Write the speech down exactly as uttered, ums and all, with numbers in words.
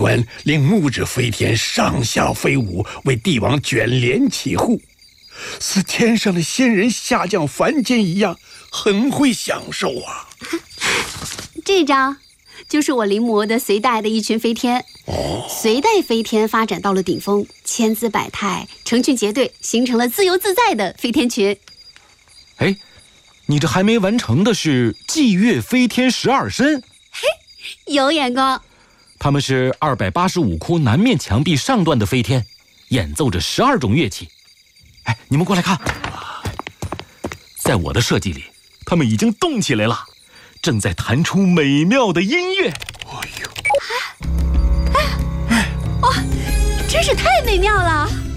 文令木质飞天上下飞舞，为帝王卷帘起护，似天上的仙人下降凡间一样，很会享受啊。 这张就是我临摹的隋代的一群飞天。哦，隋代飞天发展到了顶峰，千姿百态，成群结队，形成了自由自在的飞天群。 哎，你这还没完成的是祭月飞天十二身。 嘿，有眼光。 他们是二百八十五窟南面墙壁上段的飞天，演奏着十二种乐器。哎，你们过来看，在我的设计里，他们已经动起来了，正在弹出美妙的音乐。 哎呦！ 哎哎，哇，真是太美妙了！